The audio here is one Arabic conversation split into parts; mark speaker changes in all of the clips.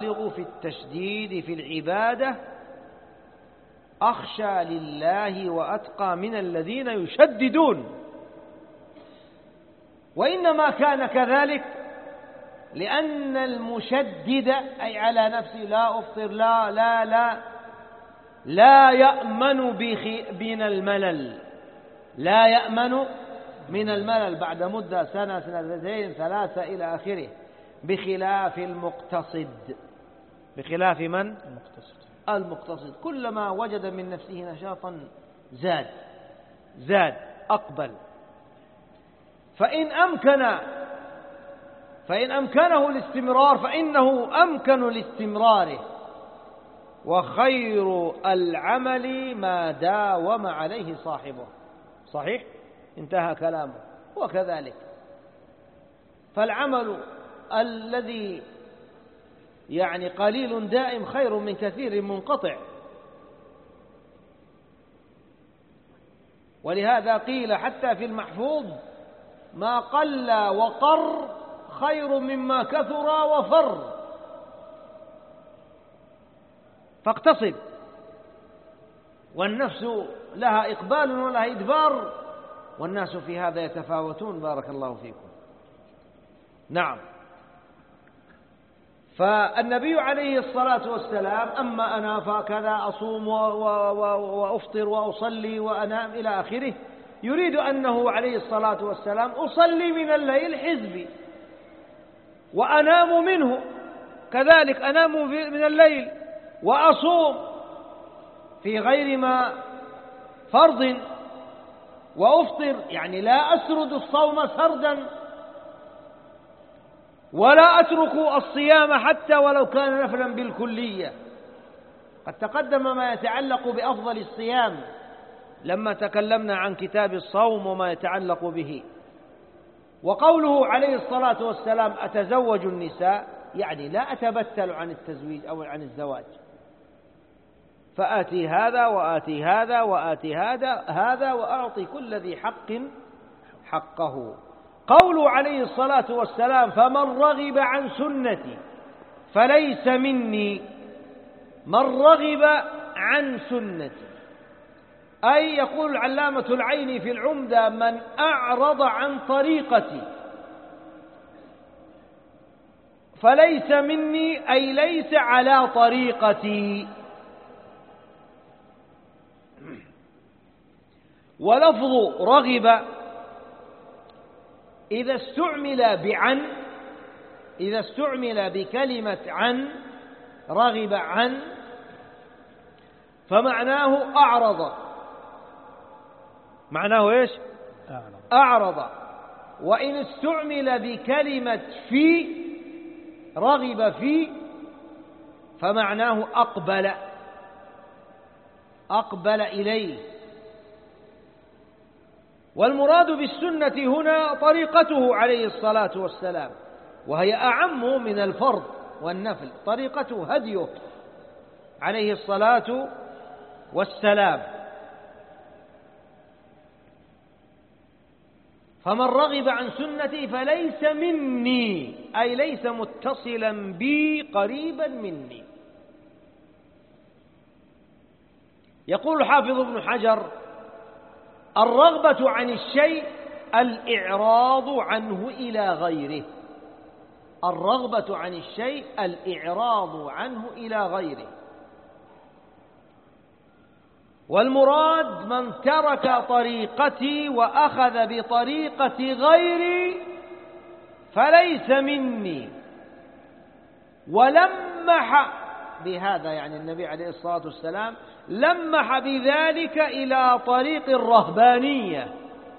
Speaker 1: في التشديد في العبادة أخشى لله وأتقى من الذين يشددون، وإنما كان كذلك لأن المشدد أي على نفسه لا أفطر لا يأمن من الملل، لا يأمن من الملل بعد مدة سنة سنتين ثلاثة إلى آخره، بخلاف المقتصد. بخلاف من؟ المقتصد كلما وجد من نفسه نشاطا زاد أقبل. فإن أمكنه الاستمرار فإنه أمكن لاستمراره، وخير العمل ما داوم عليه صاحبه. صحيح؟ انتهى كلامه. وكذلك فالعمل الذي يعني قليل دائم خير من كثير منقطع. ولهذا قيل حتى في المحفوظ: ما قل وقر خير مما كثر وفر. فاقتصد، والنفس لها إقبال ولها إدبار، والناس في هذا يتفاوتون. بارك الله فيكم. نعم. فالنبي عليه الصلاة والسلام: أما أنا فكذا أصوم وأفطر وأصلي وأنام إلى آخره، يريد أنه عليه الصلاة والسلام: أصلي من الليل حزبي وأنام منه، كذلك أنام من الليل وأصوم في غير ما فرض وأفطر، يعني لا أسرد الصوم سردا ولا أترك الصيام حتى ولو كان نفلا بالكلية. قد تقدم ما يتعلق بأفضل الصيام لما تكلمنا عن كتاب الصوم وما يتعلق به. وقوله عليه الصلاة والسلام: أتزوج النساء، يعني لا أتبتل عن التزويج أو عن الزواج، فآتي هذا وآتي هذا وآتي هذا وأعطي كل ذي حق حقه. قوله عليه الصلاة والسلام: فمن رغب عن سنتي فليس مني. من رغب عن سنتي أي يقول العلامة العيني في العمدة: من أعرض عن طريقتي. فليس مني أي ليس على طريقتي. ولفظ رغب إذا استعمل بكلمة عن، رغب عن، فمعناه أعرض. معناه إيش؟ أعرض. وإن استعمل بكلمة في، رغب في، فمعناه أقبل إليه. والمراد بالسنة هنا طريقته عليه الصلاة والسلام، وهي أعم من الفرض والنفل. طريقته هديه عليه الصلاة والسلام. فمن رغب عن سنتي فليس مني أي ليس متصلا بي قريبا مني. يقول الحافظ ابن حجر: الرغبة عن الشيء الإعراض عنه إلى غيره. الرغبة عن الشيء الإعراض عنه إلى غيره. والمراد: من ترك طريقتي وأخذ بطريقة غيري فليس مني. ولمح بهذا، يعني النبي عليه الصلاة والسلام لمح بذلك إلى طريق الرهبانية،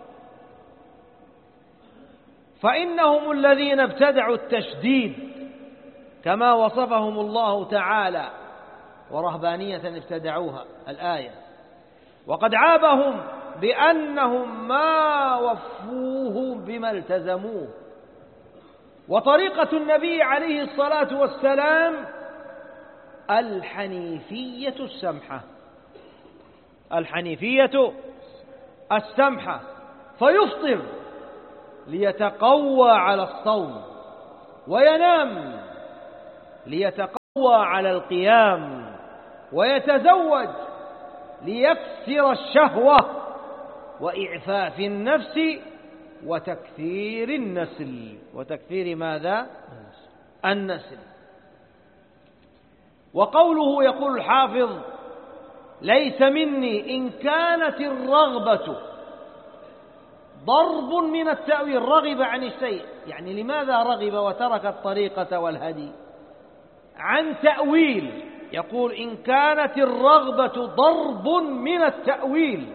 Speaker 1: فإنهم الذين ابتدعوا التشديد كما وصفهم الله تعالى: ورهبانية ابتدعوها، الآية. وقد عابهم بأنهم ما وفوه بما التزموه. وطريقة النبي عليه الصلاة والسلام الحنيفية السمحة. الحنيفية السمحة. فيفطر ليتقوى على الصوم، وينام ليتقوى على القيام ويتزوج ليكسر الشهوة وإعفاف النفس وتكثير النسل. وتكثير ماذا؟ النسل. وقوله يقول الحافظ ليس مني إن كانت الرغبة ضرب من التأويل. رغب عن الشيء، يعني لماذا رغب وترك الطريقة والهدي؟ عن تأويل. يقول إن كانت الرغبة ضرب من التأويل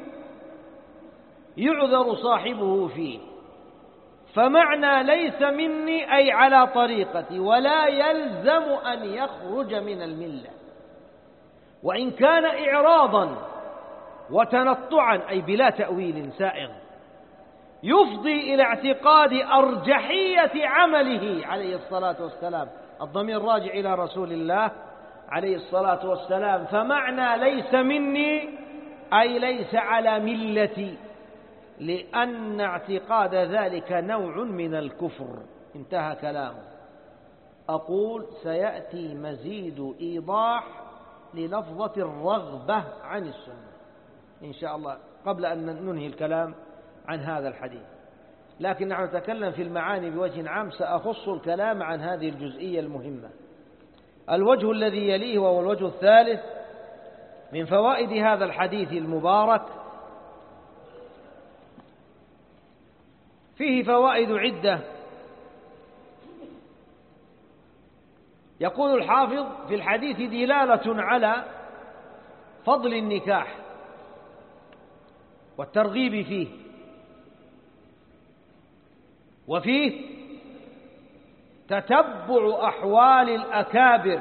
Speaker 1: يعذر صاحبه فيه. فمعنى ليس مني أي على طريقتي، ولا يلزم أن يخرج من الملة. وإن كان إعراضا وتنطعا أي بلا تأويل سائغ يفضي إلى اعتقاد أرجحية عمله عليه الصلاة والسلام. الضمير راجع إلى رسول الله عليه الصلاة والسلام. فمعنى ليس مني أي ليس على ملتي، لأن اعتقاد ذلك نوع من الكفر. انتهى كلامه. أقول سيأتي مزيد إيضاح للفظة الرغبة عن السنة إن شاء الله قبل أن ننهي الكلام عن هذا الحديث، لكن نحن نتكلم في المعاني بوجه عام. سأخص الكلام عن هذه الجزئية المهمة. الوجه الذي يليه وهو الوجه الثالث من فوائد هذا الحديث المبارك، فيه فوائد عدة. يقول الحافظ في الحديث دلالة على فضل النكاح والترغيب فيه، وفيه تتبع أحوال الأكابر،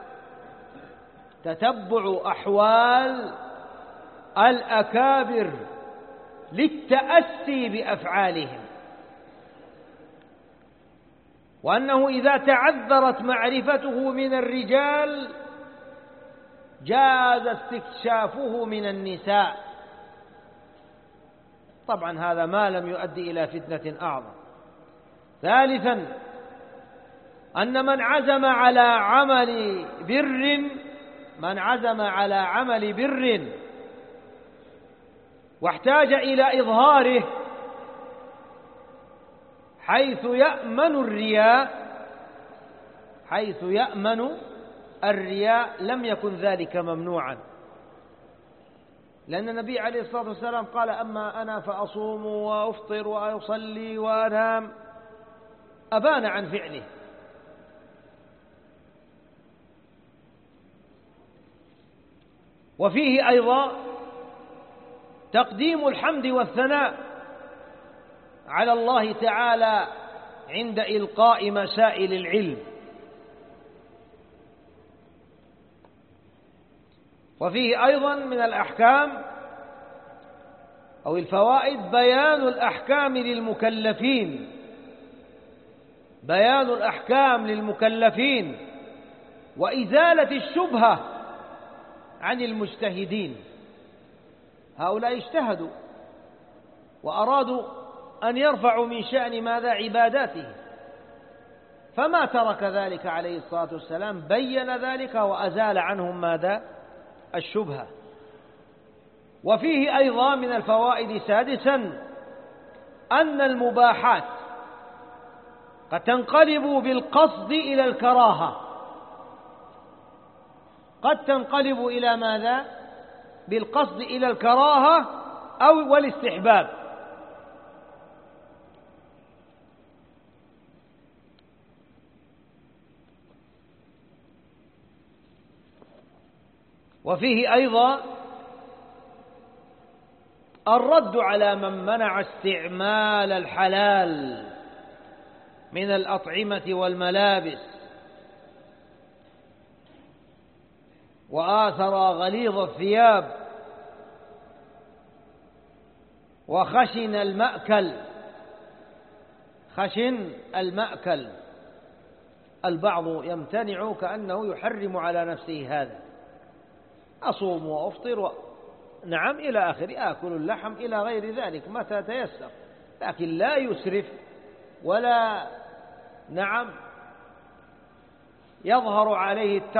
Speaker 1: تتبع أحوال الأكابر للتأسي بأفعالهم، وأنه إذا تعذرت معرفته من الرجال جاز استكشافه من النساء. طبعا هذا ما لم يؤدي إلى فتنة أعظم. ثالثا أن من عزم على عمل بر واحتاج إلى إظهاره حيث يأمن الرياء لم يكن ذلك ممنوعا، لأن النبي عليه الصلاة والسلام قال أما أنا فأصوم وأفطر وأصلي وأنام، أبان عن فعله. وفيه أيضا تقديم الحمد والثناء على الله تعالى عند إلقاء مسائل العلم. وفيه أيضا من الأحكام أو الفوائد بيان الأحكام للمكلفين وإزالة الشبهة عن المجتهدين. هؤلاء اجتهدوا وأرادوا أن يرفعوا من شأن ماذا؟ عباداته، فما ترك ذلك عليه الصلاة والسلام، بين ذلك وأزال عنهم ماذا؟ الشبهة. وفيه أيضا من الفوائد سادسا أن المباحات قد تنقلب بالقصد إلى الكراهة، قد تنقلب إلى ماذا؟ بالقصد إلى الكراهة أو والاستحباب. وفيه أيضا الرد على من منع استعمال الحلال من الأطعمة والملابس وآثر غليظ الثياب وخشن المأكل. البعض يمتنع كأنه يحرم على نفسه هذا، أصوم وأفطر نعم إلى آخر، آكل اللحم إلى غير ذلك متى تيسر، لكن لا يسرف ولا نعم يظهر عليه